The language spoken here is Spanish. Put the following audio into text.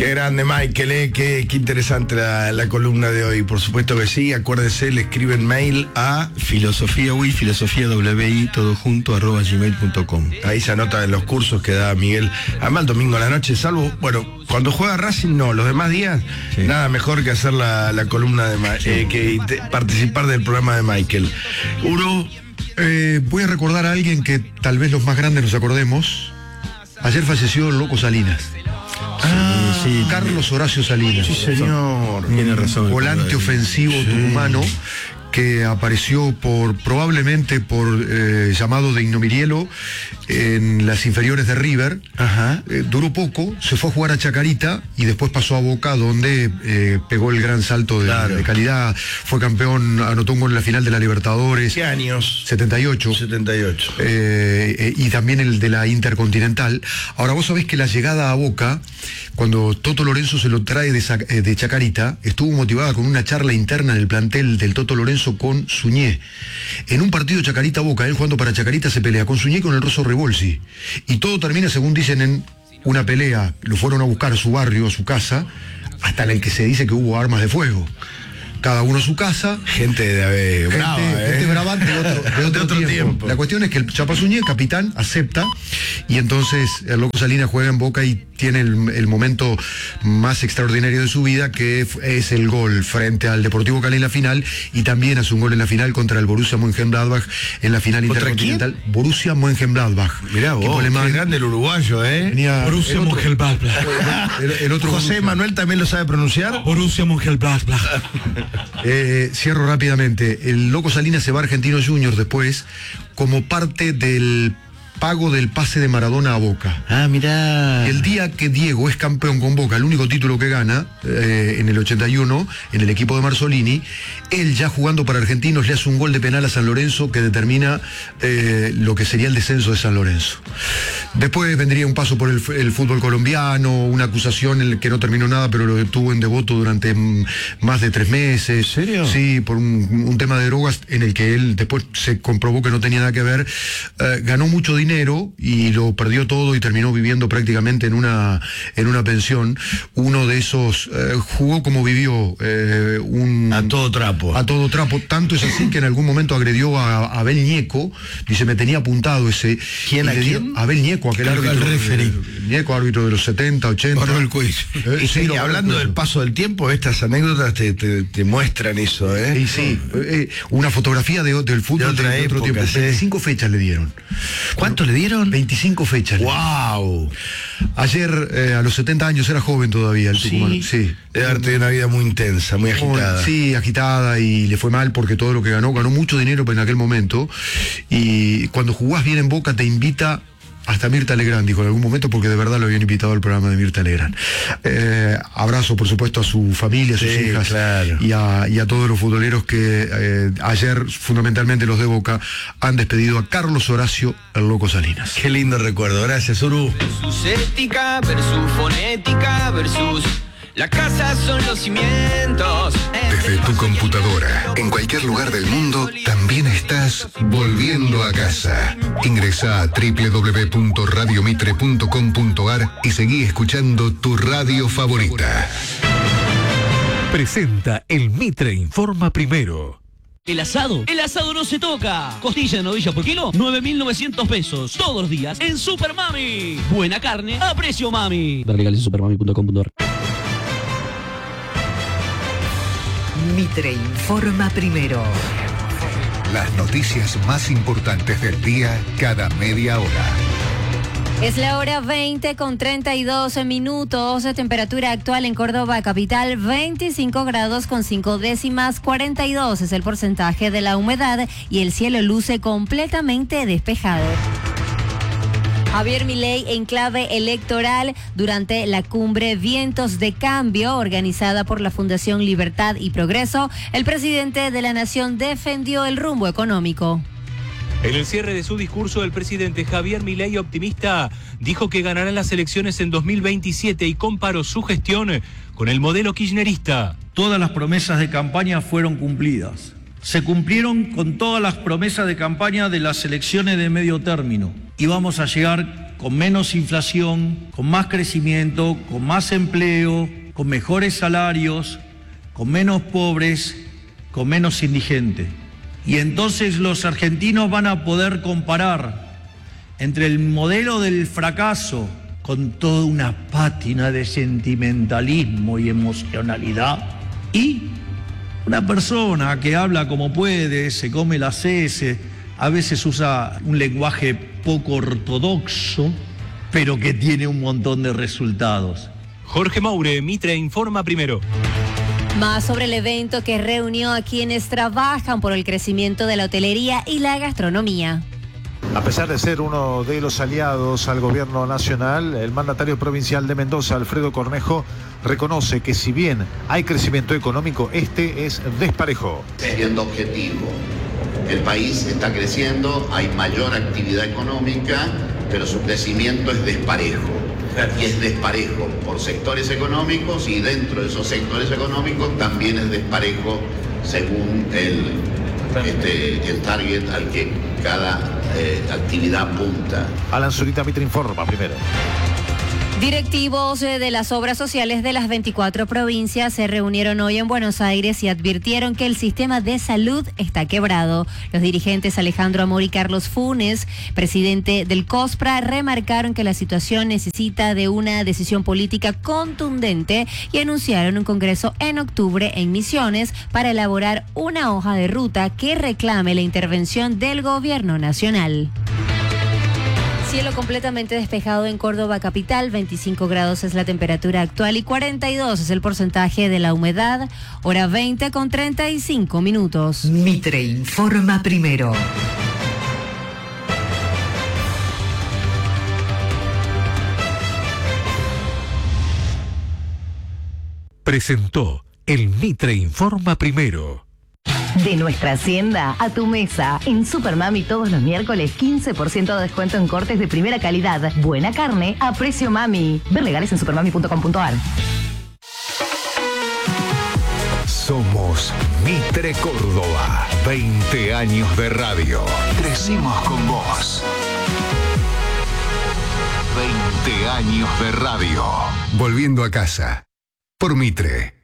Qué grande, Michael, qué interesante la columna de hoy. Por supuesto que sí. Acuérdense, le escriben mail a filosofiawi, todo junto, @gmail.com. Ahí se anotan los cursos que da Miguel. Además, el domingo a la noche, salvo, bueno, cuando juega Racing, no. Los demás días, sí, nada mejor que hacer la columna participar del programa de Michael. Uru. Voy a recordar a alguien que tal vez los más grandes nos acordemos. Ayer falleció el Loco Salinas. Sí, Carlos Horacio Salinas. Sí, señor. Tiene razón. Volante ofensivo tucumano que apareció probablemente por llamado de Ignomirielo en las inferiores de River. Duró poco, se fue a jugar a Chacarita y después pasó a Boca, donde pegó el gran salto de calidad. Fue campeón, anotó un gol en la final de la Libertadores. ¿Qué años? 78. Y también el de la Intercontinental. Ahora, vos sabés que la llegada a Boca, cuando Toto Lorenzo se lo trae de Chacarita, estuvo motivada con una charla interna en el plantel del Toto Lorenzo con Suñé. En un partido Chacarita-Boca, él jugando para Chacarita se pelea con Suñé y con el Rosso Rebolsi. Y todo termina, según dicen, en una pelea. Lo fueron a buscar a su barrio, a su casa, hasta en el que se dice que hubo armas de fuego. Cada uno a su casa. Gente brava de otro tiempo. La cuestión es que el Chapa Suñé, capitán, acepta, y entonces el Loco Salinas juega en Boca y tiene el momento más extraordinario de su vida, que es el gol frente al Deportivo Cali en la final, y también hace un gol en la final contra el Borussia Mönchengladbach en la final intercontinental. ¿Quién? Borussia Mönchengladbach. Mirá vos, qué grande el uruguayo, Borussia Mönchengladbach. El otro José Borussia. Manuel también lo sabe pronunciar. Borussia Mönchengladbach. Cierro rápidamente. El Loco Salinas se va a Argentinos Juniors después como parte del pago del pase de Maradona a Boca. Mirá. El día que Diego es campeón con Boca, el único título que gana, en el 81, en el equipo de Marzolini, él ya jugando para Argentinos le hace un gol de penal a San Lorenzo que determina lo que sería el descenso de San Lorenzo. Después vendría un paso por el fútbol colombiano, una acusación en el que no terminó nada, pero lo detuvo en Devoto durante más de 3 meses. ¿En serio? Sí, por un tema de drogas en el que él después se comprobó que no tenía nada que ver. Ganó mucho dinero y lo perdió todo y terminó viviendo prácticamente en una pensión. Uno de esos jugó como vivió, a todo trapo. Tanto es así que en algún momento agredió a Abel Ñeco, dice, me tenía apuntado ese. ¿Quién? Abel Ñeco, aquel árbitro. El referee. Ñeco, árbitro de los 70, 80. Paró el cuello. Sí, hablando del paso del tiempo, estas anécdotas te muestran eso, Sí. Una fotografía del fútbol de otro tiempo. 25 fechas le dieron. ¿Cuánto le dieron? 25 fechas. ¡Wow! Ayer, a los 70 años, era joven todavía el tucumano. Sí. Debe haber tenido una vida muy intensa, muy agitada. Sí, agitada, y le fue mal porque todo lo que ganó mucho dinero en aquel momento. Y cuando jugás bien en Boca te invita hasta Mirta Legrand, dijo en algún momento, porque de verdad lo habían invitado al programa de Mirta Legrand. Abrazo, por supuesto, a su familia, a sus hijas, claro, y a todos los futboleros que ayer, fundamentalmente los de Boca, han despedido a Carlos Horacio, el Loco Salinas. Qué lindo recuerdo, gracias, Uru. Versus ética, versus fonética, versus... La casa son los cimientos. Desde tu computadora, en cualquier lugar del mundo, también estás volviendo a casa. Ingresa a www.radiomitre.com.ar y seguí escuchando tu radio favorita. Presenta el Mitre Informa Primero. El asado no se toca. Costilla de novilla por kilo, 9.900 pesos. Todos los días en Super Mami. Buena carne a precio mami. Ver legales en supermami.com.ar. Mitre Informa Primero. Las noticias más importantes del día cada media hora. Es la hora 20:32. Temperatura actual en Córdoba capital, 25 grados con 5 décimas, 42 es el porcentaje de la humedad y el cielo luce completamente despejado. Javier Milei en clave electoral durante la cumbre Vientos de Cambio organizada por la Fundación Libertad y Progreso. El presidente de la Nación defendió el rumbo económico. En el cierre de su discurso, el presidente Javier Milei, optimista, dijo que ganarán las elecciones en 2027 y comparó su gestión con el modelo kirchnerista. Todas las promesas de campaña fueron cumplidas. Se cumplieron con todas las promesas de campaña de las elecciones de medio término y vamos a llegar con menos inflación, con más crecimiento, con más empleo, con mejores salarios, con menos pobres, con menos indigentes. Y entonces los argentinos van a poder comparar entre el modelo del fracaso, con toda una pátina de sentimentalismo y emocionalidad, y una persona que habla como puede, se come las heces, a veces usa un lenguaje poco ortodoxo, pero que tiene un montón de resultados. Jorge Moure, Mitre Informa Primero. Más sobre el evento que reunió a quienes trabajan por el crecimiento de la hotelería y la gastronomía. A pesar de ser uno de los aliados al gobierno nacional, el mandatario provincial de Mendoza, Alfredo Cornejo, reconoce que si bien hay crecimiento económico, este es desparejo. Siendo objetivo, el país está creciendo, hay mayor actividad económica, pero su crecimiento es desparejo. Y es desparejo por sectores económicos, y dentro de esos sectores económicos también es desparejo según el target al que cada actividad apunta. Alan Zurita, Mitre Informa Primero. Directivos de las obras sociales de las 24 provincias se reunieron hoy en Buenos Aires y advirtieron que el sistema de salud está quebrado. Los dirigentes Alejandro Amor y Carlos Funes, presidente del COSPRA, remarcaron que la situación necesita de una decisión política contundente y anunciaron un congreso en octubre en Misiones para elaborar una hoja de ruta que reclame la intervención del gobierno nacional. Cielo completamente despejado en Córdoba capital, 25 grados es la temperatura actual y 42 es el porcentaje de la humedad, hora 20 con 35 minutos. Mitre Informa Primero. Presentó el Mitre Informa Primero. De nuestra hacienda a tu mesa. En Supermami todos los miércoles 15% de descuento en cortes de primera calidad. Buena carne a precio mami. Ver legales en supermami.com.ar. Somos Mitre Córdoba. 20 años de radio. Crecimos con vos. 20 años de radio. Volviendo a casa. Por Mitre.